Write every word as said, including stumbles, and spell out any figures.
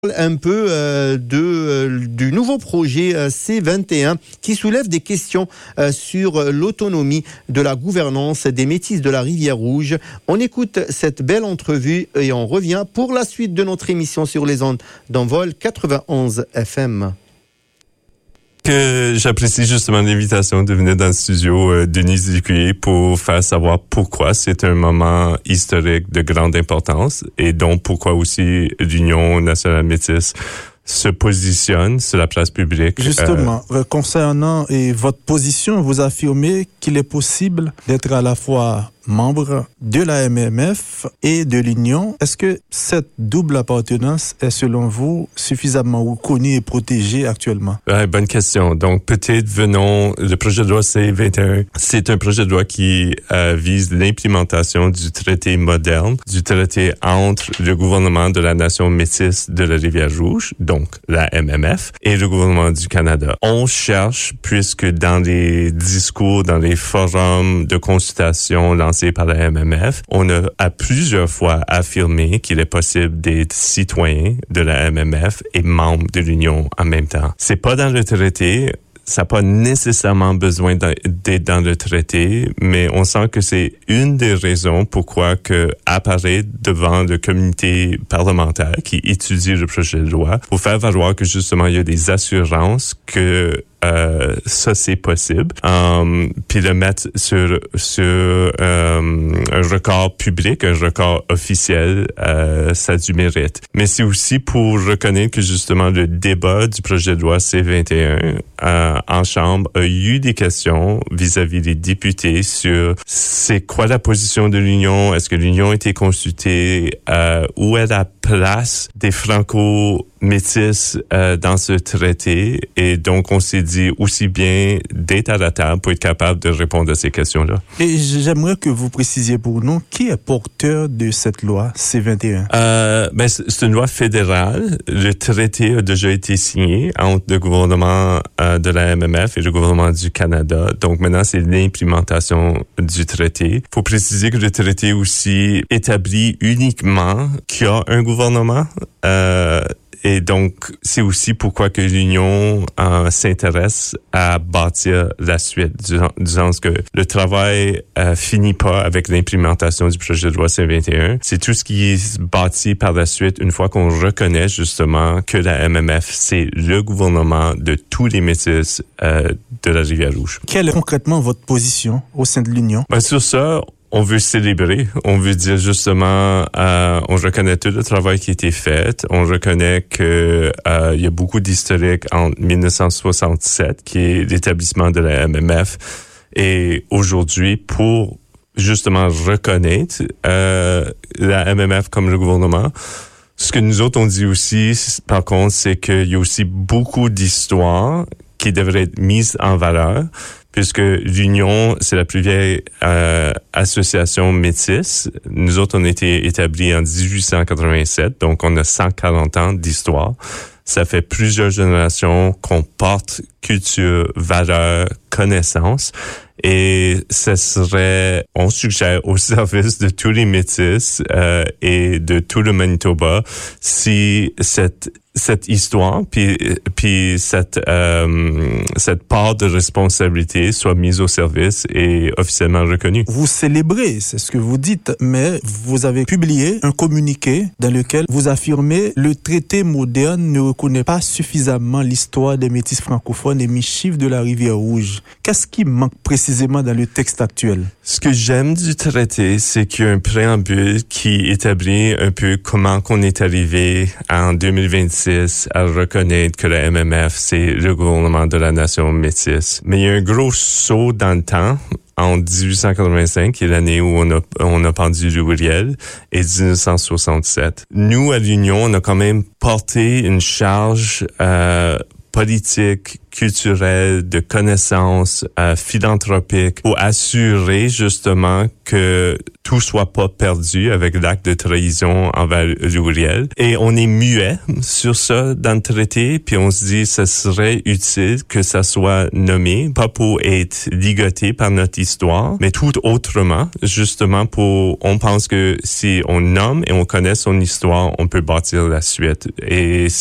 Un peu euh, de, euh, du nouveau projet euh, C vingt et un qui soulève des questions euh, sur l'autonomie de la gouvernance des métis de la Rivière-Rouge. On écoute cette belle entrevue et on revient pour la suite de notre émission sur les ondes d'Envol quatre-vingt-onze F M. Que j'apprécie justement l'invitation de venir dans le studio euh, Denise Ducuyer pour faire savoir pourquoi c'est un moment historique de grande importance et donc pourquoi aussi l'Union nationale métisse se positionne sur la place publique. Justement, euh, concernant et votre position, vous affirmez qu'il est possible d'être à la fois membre de la M M F et de l'Union. Est-ce que cette double appartenance est, selon vous, suffisamment reconnue et protégée actuellement? Ouais, bonne question. Donc, peut-être venons, le projet de loi C vingt et un, c'est un projet de loi qui euh, vise l'implémentation du traité moderne, du traité entre le gouvernement de la nation métisse de la Rivière-Rouge, donc la M M F, et le gouvernement du Canada. On cherche, puisque dans les discours, dans les forums de consultation lancés par la M M F, on a à plusieurs fois affirmé qu'il est possible d'être citoyen de la M M F et membre de l'Union en même temps. C'est pas dans le traité. Ça n'a pas nécessairement besoin d'être dans le traité, mais on sent que c'est une des raisons pourquoi que apparaît devant le comité parlementaire qui étudie le projet de loi pour faire valoir que justement il y a des assurances que Euh, ça c'est possible, um, puis le mettre sur sur um, un record public, un record officiel, euh, ça a du mérite. Mais c'est aussi pour reconnaître que justement le débat du projet de loi C vingt et un euh, en Chambre a eu des questions vis-à-vis des députés sur c'est quoi la position de l'Union, est-ce que l'Union a été consultée, euh, où est la place des Franco métis euh, dans ce traité, et donc on s'est dit aussi bien d'être à la table pour être capable de répondre à ces questions-là. Et j'aimerais que vous précisiez pour nous qui est porteur de cette loi C vingt et un. Euh, ben c'est une loi fédérale. Le traité a déjà été signé entre le gouvernement euh, de la M M F et le gouvernement du Canada. Donc maintenant c'est l'implémentation du traité. Faut préciser que le traité aussi établit uniquement qu'il y a un gouvernement. Euh, Et donc, c'est aussi pourquoi que l'Union euh, s'intéresse à bâtir la suite, du, du sens que le travail euh, finit pas avec l'implémentation du projet de loi C vingt et un. C'est tout ce qui est bâti par la suite une fois qu'on reconnaît justement que la M M F, c'est le gouvernement de tous les métis euh, de la Rivière-Rouge. Quelle est concrètement votre position au sein de l'Union? Ben, sur ça, on veut célébrer, on veut dire justement, euh, on reconnaît tout le travail qui a été fait, on reconnaît que euh, il y a beaucoup d'historique entre dix-neuf cent soixante-sept, qui est l'établissement de la M M F, et aujourd'hui, pour justement reconnaître euh, la M M F comme le gouvernement. Ce que nous autres on dit aussi, par contre, c'est qu'il y a aussi beaucoup d'histoires qui devraient être mises en valeur, puisque l'Union, c'est la plus vieille euh, association métisse. Nous autres, on a été établis en dix-huit cent quatre-vingt-sept, donc on a cent quarante ans d'histoire. Ça fait plusieurs générations qu'on porte culture, valeurs, connaissances. Et ce serait, on suggère au service de tous les métis euh, et de tout le Manitoba, si cette cette histoire puis puis cette euh, cette part de responsabilité soit mise au service et officiellement reconnue. Vous célébrez, c'est ce que vous dites, mais vous avez publié un communiqué dans lequel vous affirmez le traité moderne ne reconnaît pas suffisamment l'histoire des métis francophones et michifs de la Rivière-Rouge. Qu'est-ce qui manque précisément dans le texte actuel? Ce que j'aime du traité, c'est qu'il y a un préambule qui établit un peu comment qu'on est arrivé en deux mille vingt-six à reconnaître que la M M F, c'est le gouvernement de la nation métisse. Mais il y a un gros saut dans le temps en dix-huit cent quatre-vingt-cinq, qui est l'année où on a, on a pendu Louis Riel, et dix-neuf cent soixante-sept. Nous, à l'Union, on a quand même porté une charge euh, politique, culturelle, de connaissances, euh, philanthropiques, pour assurer justement que tout soit pas perdu avec l'acte de trahison envers l'Uriel. Et on est muet sur ça dans le traité, puis on se dit ce serait utile que ça soit nommé, pas pour être ligoté par notre histoire, mais tout autrement, justement pour, on pense que si on nomme et on connaît son histoire, on peut bâtir la suite. Et